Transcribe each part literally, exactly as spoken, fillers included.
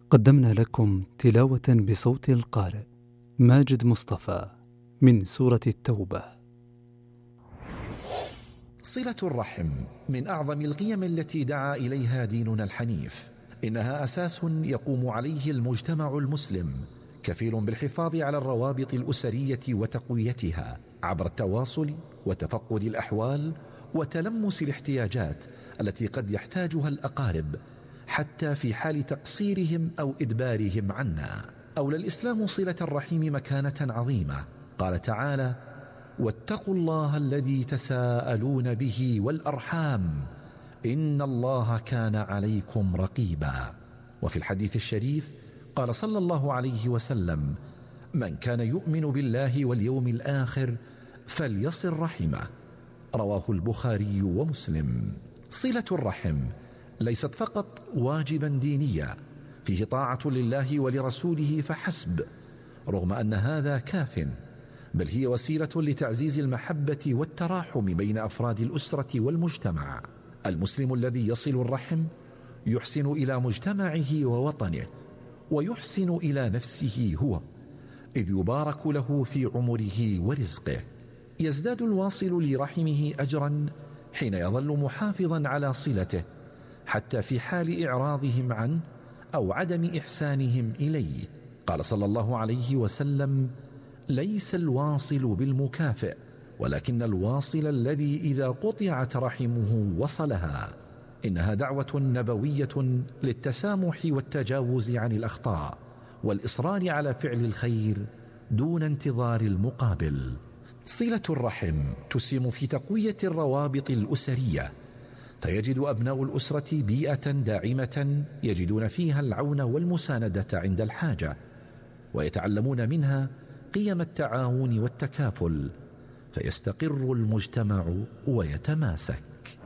قدمنا لكم تلاوة بصوت القارئ ماجد مصطفى من سورة التوبة. صلة الرحم من أعظم القيم التي دعا إليها ديننا الحنيف. إنها أساس يقوم عليه المجتمع المسلم، كفيل بالحفاظ على الروابط الأسرية وتقويتها عبر التواصل وتفقد الأحوال وتلمس الاحتياجات التي قد يحتاجها الأقارب حتى في حال تقصيرهم أو إدبارهم عنا. أولى الإسلام صلة الرحم مكانة عظيمة. قال تعالى: واتقوا الله الذي تساءلون به والأرحام إن الله كان عليكم رقيبا. وفي الحديث الشريف قال صلى الله عليه وسلم: من كان يؤمن بالله واليوم الآخر فليصل رحمه. رواه البخاري ومسلم. صلة الرحم ليست فقط واجبا دينيا فيه طاعة لله ولرسوله فحسب، رغم أن هذا كاف، بل هي وسيلة لتعزيز المحبة والتراحم بين أفراد الأسرة والمجتمع. المسلم الذي يصل الرحم يحسن إلى مجتمعه ووطنه، ويحسن إلى نفسه هو، إذ يبارك له في عمره ورزقه. يزداد الواصل لرحمه أجرا حين يظل محافظا على صلته، حتى في حال إعراضهم عنه أو عدم إحسانهم إليه. قال صلى الله عليه وسلم: ليس الواصل بالمكافئ، ولكن الواصل الذي إذا قطعت رحمه وصلها. إنها دعوة نبوية للتسامح والتجاوز عن الأخطاء والإصرار على فعل الخير دون انتظار المقابل. صلة الرحم تسهم في تقوية الروابط الأسرية، فيجد أبناء الأسرة بيئة داعمة يجدون فيها العون والمساندة عند الحاجة، ويتعلمون منها قيم التعاون والتكافل، فيستقر المجتمع ويتماسك.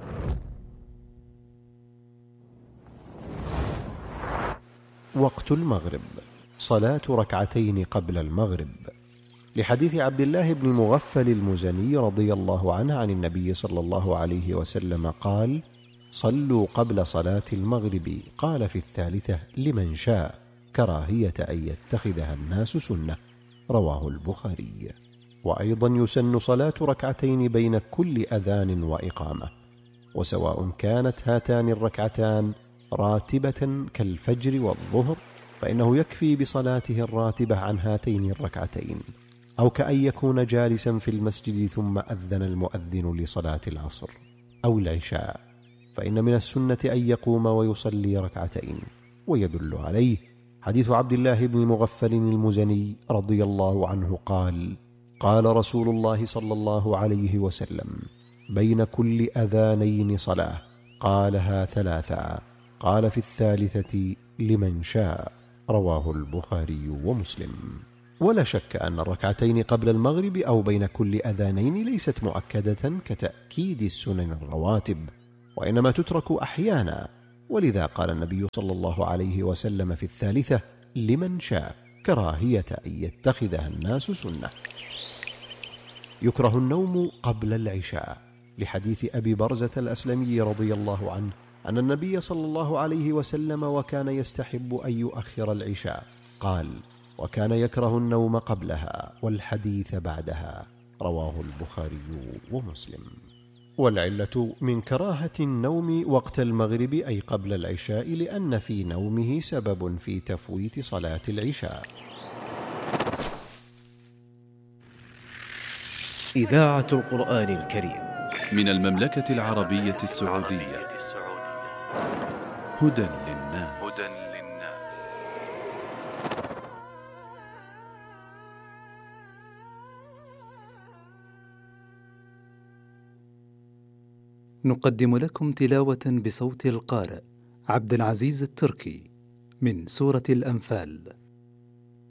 وقت المغرب، صلاة ركعتين قبل المغرب، لحديث عبد الله بن مغفل المزني رضي الله عنه عن النبي صلى الله عليه وسلم قال: صلوا قبل صلاة المغرب، قال في الثالثة لمن شاء، كراهية أن يتخذها الناس سنة. رواه البخاري. وأيضا يسن صلاة ركعتين بين كل أذان وإقامة، وسواء كانت هاتان الركعتان راتبة كالفجر والظهر فإنه يكفي بصلاته الراتبة عن هاتين الركعتين، أو كأن يكون جالسا في المسجد ثم أذن المؤذن لصلاة العصر أو العشاء، فإن من السنة أن يقوم ويصلي ركعتين. ويدل عليه حديث عبد الله بن مغفل المزني رضي الله عنه قال: قال رسول الله صلى الله عليه وسلم: بين كل أذانين صلاة، قالها ثلاثا، قال في الثالثة لمن شاء. رواه البخاري ومسلم. ولا شك أن الركعتين قبل المغرب أو بين كل أذانين ليست مؤكدة كتأكيد السنن الرواتب، وإنما تترك أحيانا، ولذا قال النبي صلى الله عليه وسلم في الثالثة لمن شاء، كراهية أن يتخذها الناس سنة. يكره النوم قبل العشاء، لحديث أبي برزة الأسلمي رضي الله عنه أن النبي صلى الله عليه وسلم وكان يستحب أن يؤخر العشاء، قال: وكان يكره النوم قبلها والحديث بعدها. رواه البخاري ومسلم. والعلة من كراهة النوم وقت المغرب أي قبل العشاء لأن في نومه سبب في تفويت صلاة العشاء. إذاعة القرآن الكريم من المملكة العربية السعودية. هدى للناس. نقدم لكم تلاوة بصوت القارئ عبد العزيز التركي من سورة الأنفال.